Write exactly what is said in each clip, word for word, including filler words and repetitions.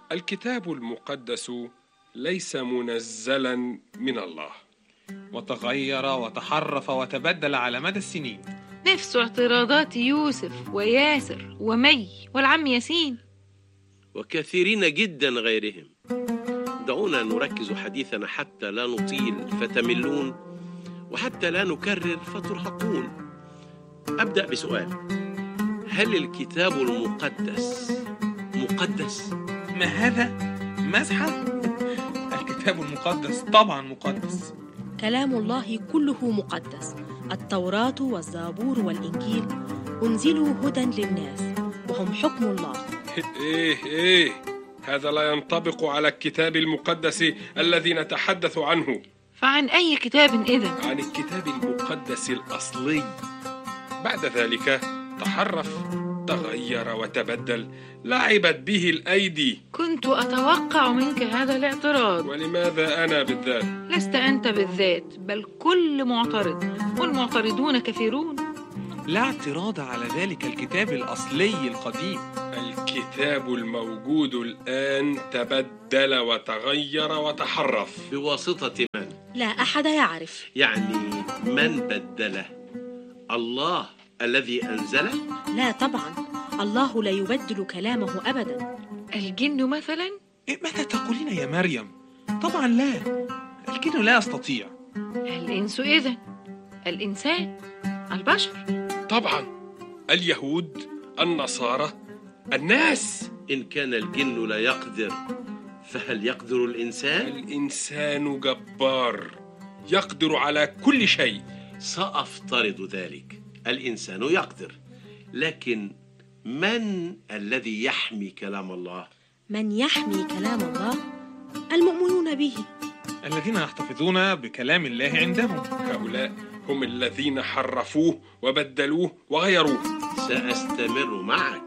الكتاب المقدس ليس منزلا من الله، وتغير وتحرف وتبدل على مدى السنين. نفس اعتراضات يوسف وياسر ومي والعم ياسين وكثيرين جدا غيرهم. دعونا نركز حديثنا حتى لا نطيل فتملون، وحتى لا نكرر فترهقون. أبدأ بسؤال: هل الكتاب المقدس مقدس؟ ما هذا؟ مزحة؟ الكتاب المقدس طبعا مقدس. كلام الله كله مقدس. التوراة والزبور والإنجيل أنزلوا هدى للناس وهم حكم الله. إيه إيه هذا لا ينطبق على الكتاب المقدس الذي نتحدث عنه. فعن أي كتاب إذن؟ عن الكتاب المقدس الأصلي. بعد ذلك تحرف، تغير وتبدل، لعبت به الأيدي. كنت أتوقع منك هذا الاعتراض. ولماذا أنا بالذات؟ لست أنت بالذات، بل كل معترض، والمعترضون كثيرون. لا اعتراض على ذلك الكتاب الأصلي القديم. الكتاب الموجود الآن تبدل وتغير وتحرف. بواسطة من؟ لا أحد يعرف. يعني من بدله؟ الله الذي أنزله؟ لا طبعا، الله لا يبدل كلامه أبدا. الجن مثلا؟ إيه ماذا تقولين يا مريم؟ طبعا لا، الجن لا يستطيع. الإنس إذن؟ الإنسان؟ البشر؟ طبعا اليهود، النصارى، الناس. إن كان الجن لا يقدر، فهل يقدر الإنسان؟ الإنسان جبار، يقدر على كل شيء. سأفترض ذلك، الإنسان يقدر، لكن من الذي يحمي كلام الله؟ من يحمي كلام الله؟ المؤمنون به، الذين يحتفظون بكلام الله عندهم. هؤلاء هم الذين حرفوه وبدلوه وغيروه. سأستمر معك.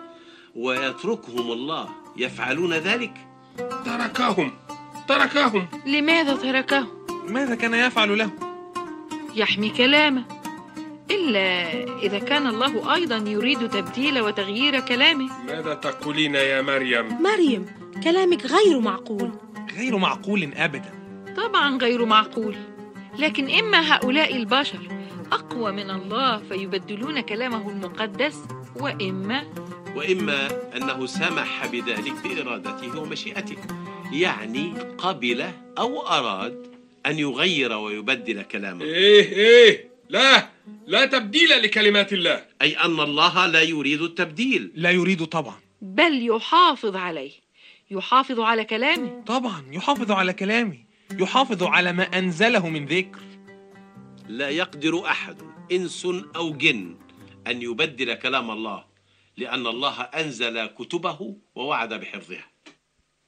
ويتركهم الله يفعلون ذلك؟ تركهم تركهم لماذا تركهم؟ ماذا كان يفعل له؟ يحمي كلامه، إلا إذا كان الله أيضا يريد تبديل وتغيير كلامه. ماذا تقولين يا مريم؟ مريم، كلامك غير معقول. غير معقول أبدا. طبعا غير معقول، لكن إما هؤلاء البشر أقوى من الله فيبدلون كلامه المقدس، وإما وإما أنه سمح بذلك بإرادته ومشيئته، يعني قبل أو أراد أن يغير ويبدل كلامه. إيه إيه لا لا تبديل لكلمات الله. أي أن الله لا يريد التبديل. لا يريد طبعا، بل يحافظ عليه، يحافظ على كلامه. طبعا يحافظ على كلامه، يحافظ على ما أنزله من ذكر. لا يقدر أحد، إنس أو جن، أن يبدل كلام الله، لأن الله أنزل كتبه ووعد بحفظها.